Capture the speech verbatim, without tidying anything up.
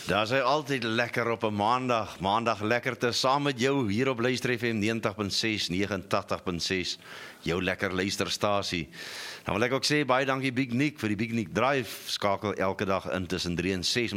Daar is hy altyd lekker op 'n maandag, maandag lekkerte saam met jou hier op Luister F M negentig punt ses, negenentydig punt ses, jou lekker luisterstasie. Dan wil ek ook sê, baie dankie Big Nick vir die Big Nick Drive, skakel elke dag in tussen drie en ses.